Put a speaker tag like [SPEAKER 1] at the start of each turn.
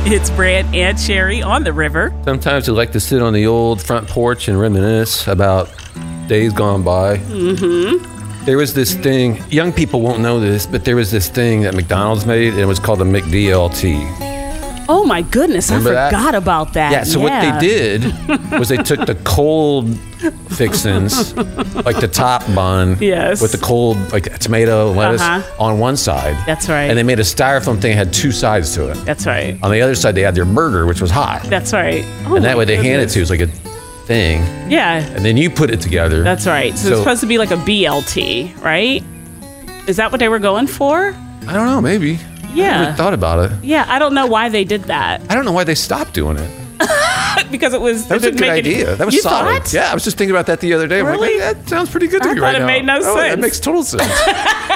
[SPEAKER 1] It's Brant and Sherry on the river.
[SPEAKER 2] Sometimes we like to sit on the old front porch and reminisce about days gone by. Mm-hmm. There was this thing, young people won't know this, but there was this thing that McDonald's made, and it was called a McDLT.
[SPEAKER 1] Oh my goodness,
[SPEAKER 2] Remember
[SPEAKER 1] I forgot about that.
[SPEAKER 2] Yeah, so what they did was they took the cold fixins, like the top bun,
[SPEAKER 1] Yes.
[SPEAKER 2] with the cold, like tomato, lettuce, on one side.
[SPEAKER 1] That's right.
[SPEAKER 2] And they made a styrofoam thing that had two sides to it.
[SPEAKER 1] That's right.
[SPEAKER 2] On the other side, they had their burger, which was hot.
[SPEAKER 1] That's right. Oh,
[SPEAKER 2] And that
[SPEAKER 1] my
[SPEAKER 2] way they hand it
[SPEAKER 1] goodness.
[SPEAKER 2] to you as like a thing.
[SPEAKER 1] Yeah,
[SPEAKER 2] And then you put it together.
[SPEAKER 1] that's right. So it's supposed to be like a BLT, right? Is that what they were going for?
[SPEAKER 2] I don't know, maybe. I
[SPEAKER 1] Yeah.
[SPEAKER 2] never thought about it.
[SPEAKER 1] Yeah, I don't know why they did that.
[SPEAKER 2] I don't know why they stopped doing it.
[SPEAKER 1] Because it was.
[SPEAKER 2] That was a good idea. That was
[SPEAKER 1] you
[SPEAKER 2] solid.
[SPEAKER 1] Thought?
[SPEAKER 2] Yeah, I was just thinking about that the other day. I'm like,
[SPEAKER 1] Really?
[SPEAKER 2] hey, that sounds pretty good to
[SPEAKER 1] I
[SPEAKER 2] me
[SPEAKER 1] thought
[SPEAKER 2] right
[SPEAKER 1] it
[SPEAKER 2] now.
[SPEAKER 1] made no
[SPEAKER 2] Oh,
[SPEAKER 1] sense.
[SPEAKER 2] It makes total sense.